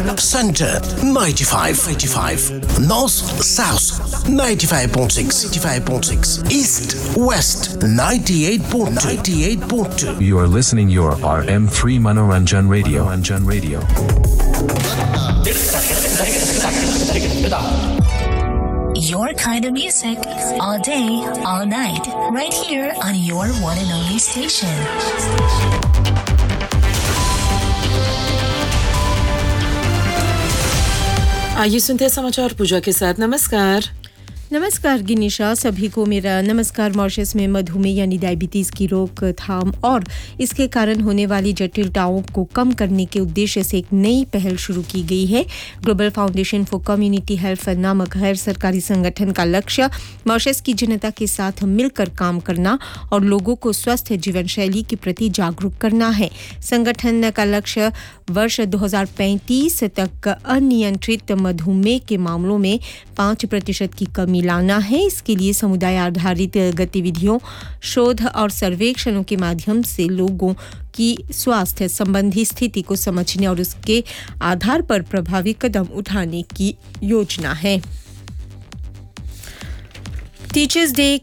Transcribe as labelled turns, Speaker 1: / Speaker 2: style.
Speaker 1: Center 95, North South 95.6, East West 98.2.
Speaker 2: You are listening your RM3 Manoranjan Radio.
Speaker 3: Your kind of music, all day, all night, right here on your one and only station.
Speaker 4: आइए सुनते हैं समाचार पूजा के साथ।
Speaker 5: नमस्कार गिनिशा, सभी को मेरा नमस्कार। मॉरिशस में मधुमेह यानी डायबिटीज़ की रोकथाम और इसके कारण होने वाली जटिलताओं को कम करने के उद्देश्य से एक नई पहल शुरू की गई है। Global foundation for community health नामक गैर सरकारी संगठन का लक्ष्य मॉरिशस की जनता के साथ मिलकर काम करना और लोगों को स्वस्थ जीवन शैली के प्रति जागरूक करना है। संगठन का लक्ष्य वर्ष 2035 तक अनियंत्रित मधुमेह के मामलों में 5% की कमी लाना है। इसके लिए समुदाय आधारित गतिविधियों, शोध और सर्वेक्षणों के माध्यम से लोगों की स्वास्थ्य संबंधी स्थिति को समझने और उसके आधार पर प्रभावी कदम उठाने की योजना है। Teachers day